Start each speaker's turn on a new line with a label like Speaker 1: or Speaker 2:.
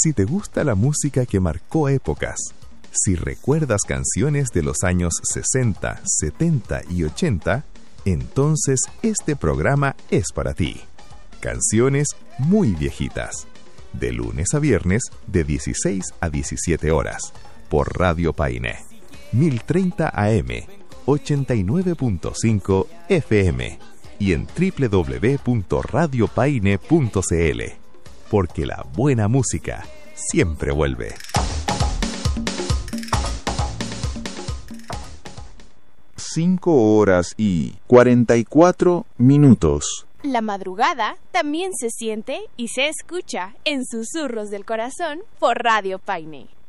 Speaker 1: Si te gusta la música que marcó épocas, si recuerdas canciones de los años 60, 70 y 80, entonces este programa es para ti. Canciones muy viejitas. De lunes a viernes, de 16 a 17 horas, por Radio Paine. 1030 AM, 89.5 FM y en www.radiopaine.cl. Porque la buena música siempre vuelve.
Speaker 2: 5:44.
Speaker 3: La madrugada también se siente y se escucha en Susurros del Corazón por Radio Paine.